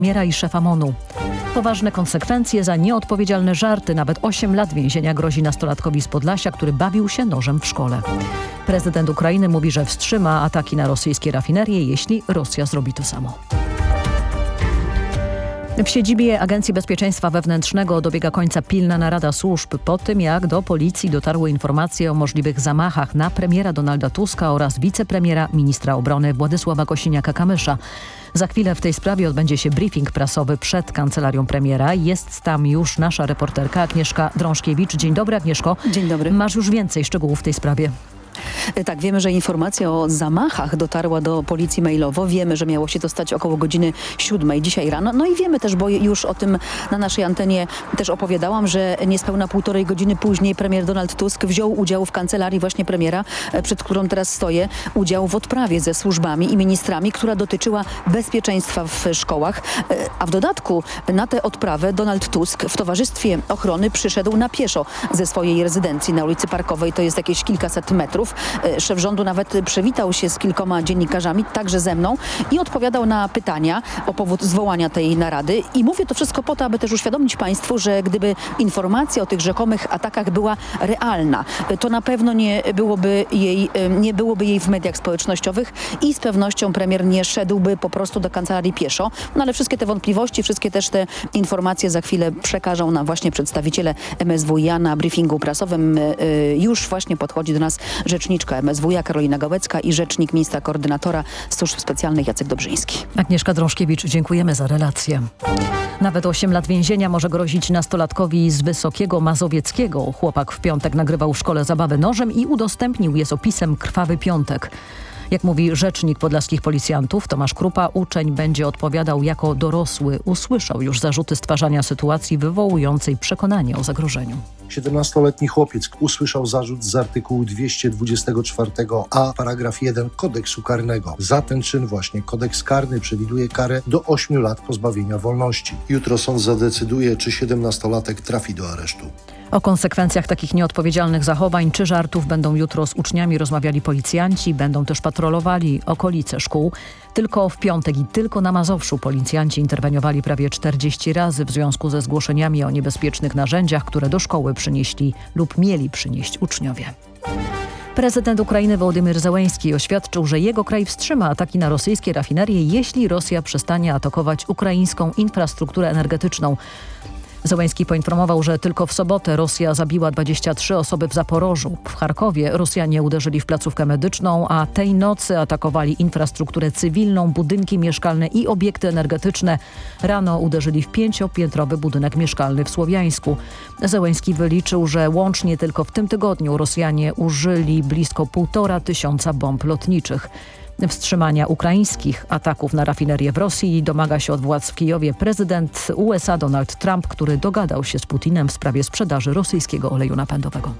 premiera i szefa MON-u. Poważne konsekwencje za nieodpowiedzialne żarty. Nawet 8 lat więzienia grozi nastolatkowi z Podlasia, który bawił się nożem w szkole. Prezydent Ukrainy mówi, że wstrzyma ataki na rosyjskie rafinerie, jeśli Rosja zrobi to samo. W siedzibie Agencji Bezpieczeństwa Wewnętrznego dobiega końca pilna narada służb po tym, jak do policji dotarły informacje o możliwych zamachach na premiera Donalda Tuska oraz wicepremiera, ministra obrony Władysława Kosiniaka-Kamysza. Za chwilę w tej sprawie odbędzie się briefing prasowy przed kancelarią premiera. Jest tam już nasza reporterka Agnieszka Drążkiewicz. Dzień dobry, Agnieszko. Dzień dobry. Masz już więcej szczegółów w tej sprawie. Tak, wiemy, że informacja o zamachach dotarła do policji mailowo. Wiemy, że miało się to stać około godziny 7 dzisiaj rano. No i wiemy też, bo już o tym na naszej antenie też opowiadałam, że niespełna 1,5 godziny później premier Donald Tusk wziął udział w kancelarii właśnie premiera, przed którą teraz stoję, udział w odprawie ze służbami i ministrami, która dotyczyła bezpieczeństwa w szkołach. A w dodatku na tę odprawę Donald Tusk w towarzystwie ochrony przyszedł na pieszo ze swojej rezydencji na ulicy Parkowej. To jest jakieś kilkaset metrów. Szef rządu nawet przywitał się z kilkoma dziennikarzami, także ze mną, i odpowiadał na pytania o powód zwołania tej narady. I mówię to wszystko po to, aby też uświadomić państwu, że gdyby informacja o tych rzekomych atakach była realna, to na pewno nie byłoby jej w mediach społecznościowych i z pewnością premier nie szedłby po prostu do kancelarii pieszo. No ale wszystkie te wątpliwości, wszystkie też te informacje za chwilę przekażą nam właśnie przedstawiciele MSWiA na briefingu prasowym. Już właśnie podchodzi do nas rzeczniczka MSWiA Karolina Gałecka i rzecznik ministra koordynatora służb specjalnych Jacek Dobrzyński. Agnieszka Drążkiewicz, dziękujemy za relację. Nawet 8 lat więzienia może grozić nastolatkowi z Wysokiego Mazowieckiego. Chłopak w piątek nagrywał w szkole zabawę nożem i udostępnił je z opisem Krwawy Piątek. Jak mówi rzecznik podlaskich policjantów Tomasz Krupa, uczeń będzie odpowiadał jako dorosły. Usłyszał już zarzuty stwarzania sytuacji wywołującej przekonanie o zagrożeniu. 17-letni chłopiec usłyszał zarzut z artykułu 224a paragraf 1 kodeksu karnego. Za ten czyn właśnie kodeks karny przewiduje karę do 8 lat pozbawienia wolności. Jutro sąd zadecyduje, czy 17-latek trafi do aresztu. O konsekwencjach takich nieodpowiedzialnych zachowań czy żartów będą jutro z uczniami rozmawiali policjanci, będą też patrolowali okolice szkół. Tylko w piątek i tylko na Mazowszu policjanci interweniowali prawie 40 razy w związku ze zgłoszeniami o niebezpiecznych narzędziach, które do szkoły przynieśli lub mieli przynieść uczniowie. Prezydent Ukrainy Wołodymyr Zełenski oświadczył, że jego kraj wstrzyma ataki na rosyjskie rafinerie, jeśli Rosja przestanie atakować ukraińską infrastrukturę energetyczną. Zełenski poinformował, że tylko w sobotę Rosja zabiła 23 osoby w Zaporożu. W Charkowie Rosjanie uderzyli w placówkę medyczną, a tej nocy atakowali infrastrukturę cywilną, budynki mieszkalne i obiekty energetyczne. Rano uderzyli w 5-piętrowy budynek mieszkalny w Słowiańsku. Zełenski wyliczył, że łącznie tylko w tym tygodniu Rosjanie użyli blisko 1500 bomb lotniczych. Wstrzymania ukraińskich ataków na rafinerię w Rosji domaga się od władz w Kijowie prezydent USA Donald Trump, który dogadał się z Putinem w sprawie sprzedaży rosyjskiego oleju napędowego.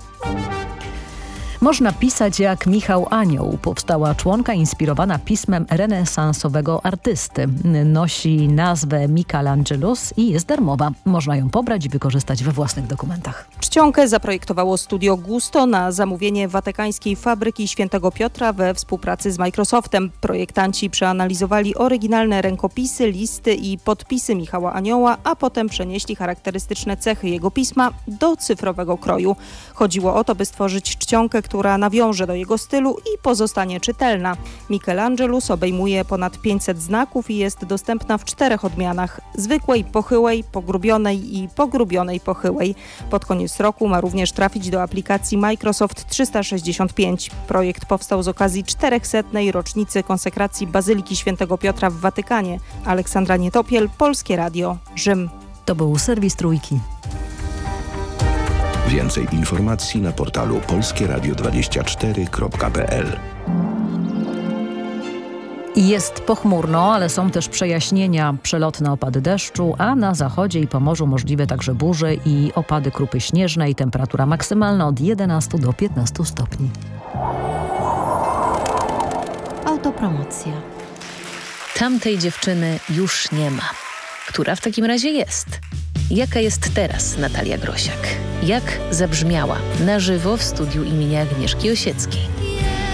Można pisać jak Michał Anioł. Powstała członka inspirowana pismem renesansowego artysty. Nosi nazwę Michelangelos i jest darmowa. Można ją pobrać i wykorzystać we własnych dokumentach. Czcionkę zaprojektowało studio Gusto na zamówienie watykańskiej fabryki Świętego Piotra we współpracy z Microsoftem. Projektanci przeanalizowali oryginalne rękopisy, listy i podpisy Michała Anioła, a potem przenieśli charakterystyczne cechy jego pisma do cyfrowego kroju. Chodziło o to, by stworzyć czcionkę, która nawiąże do jego stylu i pozostanie czytelna. Michelangelos obejmuje ponad 500 znaków i jest dostępna w 4 odmianach: zwykłej, pochyłej, pogrubionej i pogrubionej pochyłej. Pod koniec roku ma również trafić do aplikacji Microsoft 365. Projekt powstał z okazji 400. rocznicy konsekracji Bazyliki Świętego Piotra w Watykanie. Aleksandra Nietopiel, Polskie Radio, Rzym. To był serwis Trójki. Więcej informacji na portalu polskieradio24.pl. Jest pochmurno, ale są też przejaśnienia, przelotne opady deszczu, a na zachodzie i Pomorzu możliwe także burze i opady krupy śnieżnej. Temperatura maksymalna od 11 do 15 stopni. Autopromocja. Tamtej dziewczyny już nie ma. Która w takim razie jest? Jaka jest teraz Natalia Grosiak? Jak zabrzmiała na żywo w studiu imienia Agnieszki Osieckiej?